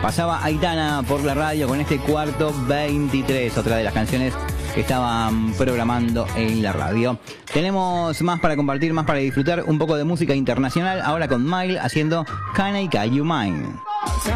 Pasaba Aitana por la radio con este Cuarto 23, otra de las canciones que estaban programando en la radio. Tenemos más para compartir, más para disfrutar, un poco de música internacional, ahora con Mile haciendo Can I Call You Mine.